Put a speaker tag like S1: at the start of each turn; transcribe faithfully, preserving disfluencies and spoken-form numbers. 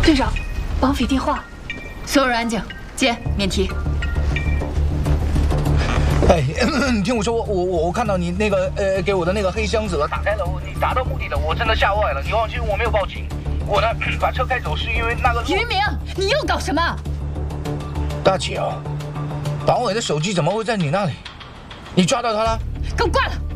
S1: 队长，绑匪电话。
S2: 所有人安静，接免提。
S3: 哎，你听我说，我我我看到你那个呃给我的那个黑箱子了，打开了，你达到目的了，我真的吓坏了。你放心，我没有报警，我呢把车开走是因为那个。
S2: 于明，你又搞什么？
S3: 大姐啊，绑匪的手机怎么会在你那里？你抓到他了？
S2: 给我挂了！